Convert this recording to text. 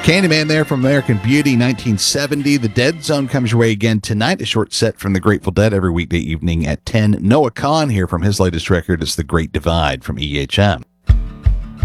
Candyman there from American Beauty, 1970. The Dead Zone comes your way again tonight. A short set from the Grateful Dead every weekday evening at 10. Noah Kahan here from his latest record is The Great Divide from EHM.